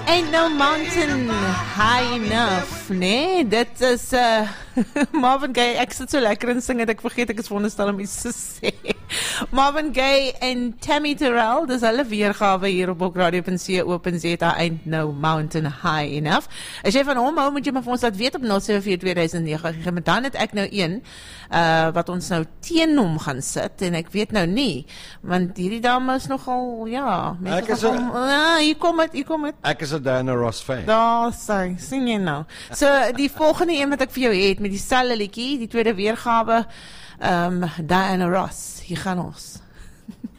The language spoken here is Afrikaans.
Ain't no mountain high enough, nee, dit is Marvin Gaye, ek sit so lekker in sing dat ek vergeet ek is veronderstel om iets te sê. Marvin Gaye en Tammy Terrell, dis hulle weergawe hier op radio.co.za, Ain't no mountain high enough. As jy van hom hou, moet jy maar vir ons laat weet op 074-2009, maar dan het ek nou een, wat ons nou teen hom gaan sit, en ek weet nou nie, want hierdie dame is nogal, ja, hier kom het. Ek is 'n Diana Ross fan. Daar, sorry, sing jy nou. So, die volgende een wat ek vir jou het, met die selfe liedjie, die tweede weergawe, Diana Ross, hier gaan ons.